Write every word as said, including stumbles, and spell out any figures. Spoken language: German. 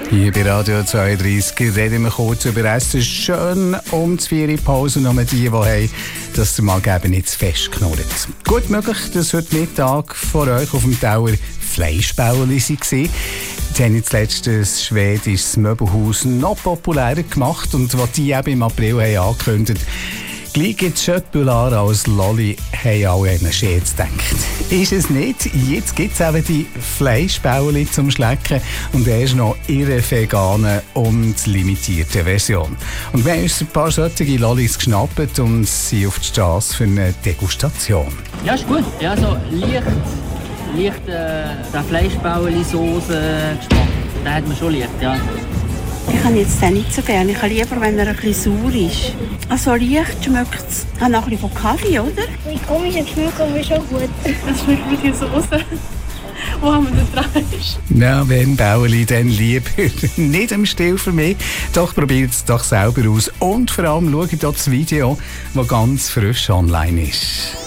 Hier bei Radio zweiunddreißig reden wir kurz über Essen. Schön um die vier Pause, nur die, die haben, dass der Magen eben nicht zu fest knurrt. Gut möglich, dass heute Mittag vor euch auf dem Tower Fleischbäuerli waren. Die haben jetzt letztes schwedisches Möbelhaus noch populärer gemacht und was die eben im April haben angekündigt haben, gleich gibt es Schöttbular als Lolli, haben alle an einen Scherz gedacht. Ist es nicht? Jetzt gibt es eben die Fleischbäuerli zum Schlecken und er ist noch ihre vegane und limitierte Version. Und wir haben uns ein paar solche Lollis geschnappt und sind auf die Straße für eine Degustation. Ja, ist gut. Ja, so leicht, leicht äh, der Fleischbäuerli-Sauce-Geschmack. Den hat man schon leicht, ja. Ich habe jetzt den nicht so gerne. Ich habe lieber, wenn er ein bisschen sauer ist. Also leicht schmeckt es. Ich habe noch ein bisschen von Kaffee, oder? Die komische Geschmack aber schon gut. Das schmeckt mit der Soße. Wo haben wir denn dran? Ja, wenn Bäuerli, dann lieber nicht im Stil für mich. Doch probiert es doch selber aus. Und vor allem schaut dort das Video, das ganz frisch online ist.